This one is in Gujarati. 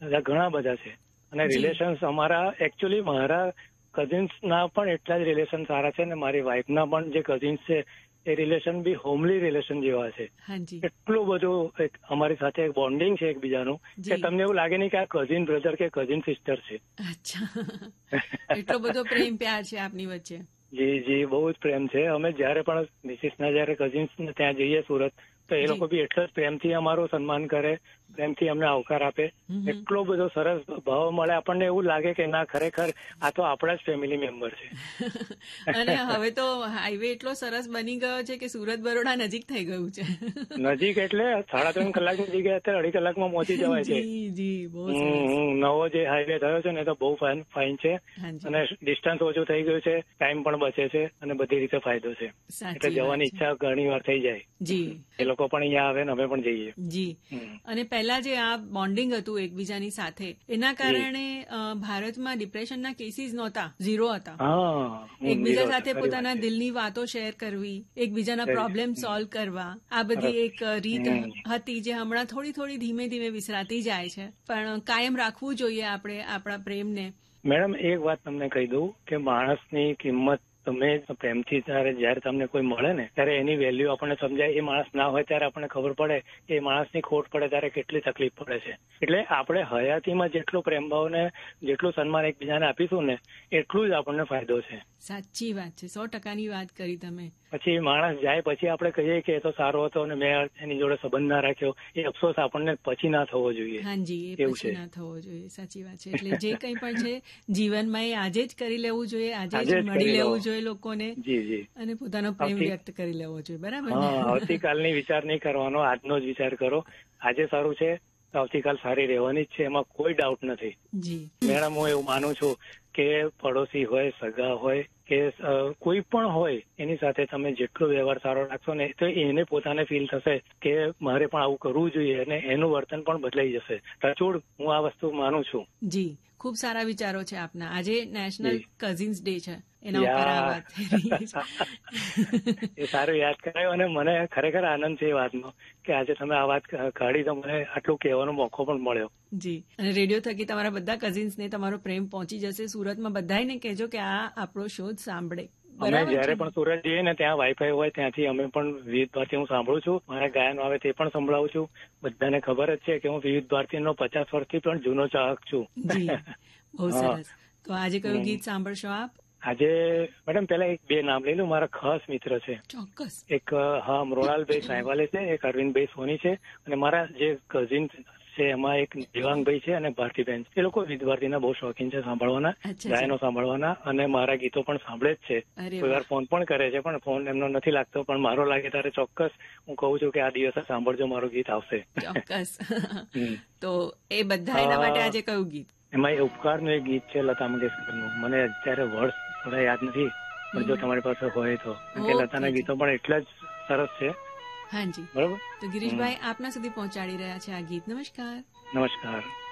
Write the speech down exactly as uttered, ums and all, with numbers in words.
બધા ઘણા બધા છે. અને રિલેશન્સ અમારા એકચ્યુઅલી મારા કઝિન્સ ના પણ એટલા જ રિલેશન સારા છે, ને મારી વાઇફ ના પણ જે કઝિન્સ છે એ રિલેશન બી હોમલી રિલેશન જેવા છે. એટલું બધું અમારી સાથે બોન્ડિંગ છે એકબીજાનું કે તમને એવું લાગે નહીં કે આ કઝિન બ્રધર કે કઝિન સિસ્ટર છે. એટલો બધો પ્રેમ પ્યાર છે આપની વચ્ચે. જી જી બહુ જ પ્રેમ છે. અમે જયારે પણ મિસિસ ના જયારે કઝિન્સ ત્યાં જઈએ સુરત તો એ લોકો બી એટલો જ પ્રેમથી અમારું સન્માન કરે, પ્રેમથી અમને આવકાર આપે. એટલો બધો સરસ ભાવ મળે આપણને, એવું લાગે કે ના ખરેખર આ તો આપણા જ ફેમિલી મેમ્બર છે. અને હવે તો હાઈવે એટલો સરસ બની ગયો છે કે સુરત બરોડા નજીક થઈ ગયું છે. નજીક એટલે સાડા ત્રણ કલાકની જગ્યાએ અત્યારે અઢી કલાકમાં પહોંચી જવાય છે. નવો જે હાઈવે થયો છે ને તો બહુ ફાઇન છે અને ડિસ્ટન્સ ઓછું થઈ ગયું છે, ટાઈમ પણ બચે છે અને બધી રીતે ફાયદો છે. એટલે જવાની ઈચ્છા ઘણી વાર થઈ જાય. જી એ લોકો પણ અહીંયા આવે ને અમે પણ જઈએ. જી. અને પહેલા જે આ બોન્ડિંગ હતું એકબીજાની સાથે એના કારણે ભારતમાં ડિપ્રેશનના કેસીસ નહોતા, ઝીરો હતા. એકબીજા સાથે પોતાના દિલની વાતો શેર કરવી, એકબીજાના પ્રોબ્લેમ સોલ્વ કરવા, આ બધી એક રીત હતી જે હમણાં થોડી થોડી ધીમે ધીમે વિસરાતી જાય છે. પણ કાયમ રાખવું જોઈએ આપણે આપણા પ્રેમને. મેડમ એક વાત તમને કહી દઉં કે માણસની કિંમત તમે પ્રેમથી ત્યારે જયારે તમને કોઈ મળે ને ત્યારે એની વેલ્યુ આપણને સમજાય. એ માણસ ના હોય ત્યારે આપણને ખબર પડે કે એ માણસની ખોટ પડે ત્યારે કેટલી તકલીફ પડે છે. એટલે આપણે હયાતીમાં જેટલું પ્રેમભાવ ને જેટલું સન્માન એકબીજાને આપીશું ને એટલું જ આપણને ફાયદો છે. સાચી વાત છે, સો ટકાની વાત કરી તમે. પછી માણસ જાય પછી આપણે કહીએ કે એ તો સારો હતો અને મેં એની જોડે સંબંધ ના રાખ્યો, એ અફસોસ આપણને પછી ના થવો જોઈએ. હાજી, એ પછી ના થવો જોઈએ. સાચી વાત છે. એટલે જે કંઈ પણ છે જીવનમાં એ આજે જ કરી લેવું જોઈએ, આજે જ મળી લેવું જોઈએ લોકોને. જી જી. અને પોતાનો પ્રેમ વ્યક્ત કરી લેવો જોઈએ. બરાબર. આવતીકાલની વિચાર નહીં કરવાનો, આજનો જ વિચાર કરો. આજે સારું છે આવતીકાલ સારી રહેવાની જ છે, એમાં કોઈ ડાઉટ નથી. જી મેડમ, હું એવું માનું છું કે પડોશી હોય, સગા હોય કે કોઈ પણ હોય એની સાથે તમે જેટલો વ્યવહાર સારો રાખશો ને તો એને પોતાને ફીલ થશે કે મારે પણ આવું કરવું જોઈએ અને એનું વર્તન પણ બદલાઈ જશે. ટચવૂડ હું આ વસ્તુ માનું છું. જી, ખૂબ સારા વિચારો છે આપના. આજે નેશનલ કઝિન્સ ડે છે, એના ઉપર આ વાત થઈ રહી છે. એ સારું યાદ કરાયું અને મને ખરેખર આનંદ છે એ વાતનો કે આજે તમે આ વાત કાઢી તો મને આટલું કહેવાનો મોકો પણ મળ્યો. જી. અને રેડિયો થકી તમારા બધા કઝિન્સને તમારો પ્રેમ પહોંચી જશે. સુરતમાં બધાને કહેજો કે આ આપણો શો સાંભળે. અમે જયારે પણ સુરત જઈએ ને ત્યાં વાઈફાઈ હોય ત્યાંથી અમે પણ વિવિધ ભારતી હું સાંભળું છું. મારા ગાયન આવે તે પણ સંભળાવું છું. બધાને ખબર જ છે કે હું વિવિધ ભારતીનો પચાસ વર્ષથી પણ જૂનો ચાહક છું. બહુ સરસ. તો આજે કયું ગીત સાંભળશો આપ? આજે મેડમ પેલા એક બે નામ લઈ લઉં. મારા ખાસ મિત્ર છે. ચોક્કસ. એક હા મૃણાલભાઈ સાંઈવાલે છે, એક અરવિંદભાઈ સોની છે અને મારા જે કઝિન છે એમાં એક દેવાંગભાઈ છે અને ભારતીબેન. એ લોકો વિવિધ ભારતીના બહુ શોખીન છે સાંભળવાના, ગાયનો સાંભળવાના અને મારા ગીતો પણ સાંભળે જ છે. કોઈ વાર ફોન પણ કરે છે પણ ફોન એમનો નથી લાગતો, પણ મારો લાગે ત્યારે ચોક્કસ હું કહું છું કે આ દિવસે સાંભળજો, મારું ગીત આવશે. ચોક્કસ. તો એ બધા એના માટે આજે કયું ગીત? એમાં એ ઉપકારનું એક ગીત છે લતા મંગેશકરનું. મને અત્યારે વર્ષ થોડા યાદ નથી પણ જો તમારી પાસે હોય તો, કે લતાના ગીતો પણ એટલા જ સરસ છે. હાજી, બરોબર. તો ગિરીશભાઈ આપના સુધી પહોંચાડી રહ્યા છે આ ગીત. નમસ્કાર. નમસ્કાર.